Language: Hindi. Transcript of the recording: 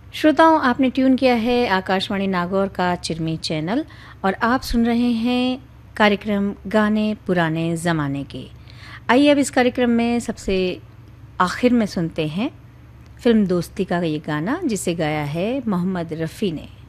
श्रोताओं, आपने ट्यून किया है आकाशवाणी नागौर का चिरमी चैनल और आप सुन रहे हैं कार्यक्रम गाने पुराने ज़माने के। आइए अब इस कार्यक्रम में सबसे आखिर में सुनते हैं फिल्म दोस्ती का ये गाना, जिसे गाया है मोहम्मद रफ़ी ने।